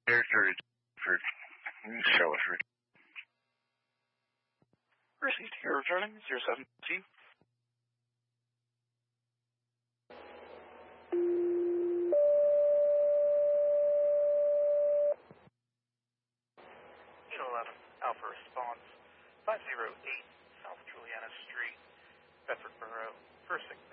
Character for show us. Received here returning 017. Alpha response 508 South Juliana Street, Bedford Borough, First